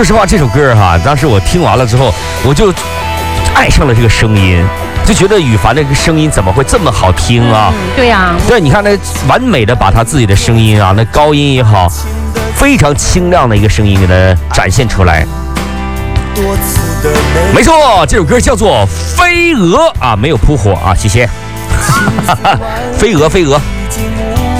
说实话，这首歌哈，当时我听完了之后，我就爱上了这个声音，就觉得羽凡的这个声音怎么会这么好听啊？ 对呀， 对，你看那完美的把他自己的声音啊，那高音也好，非常清亮的一个声音给他展现出来。没错，这首歌叫做《飞蛾》啊，没有扑火啊，谢谢。飞蛾，飞蛾。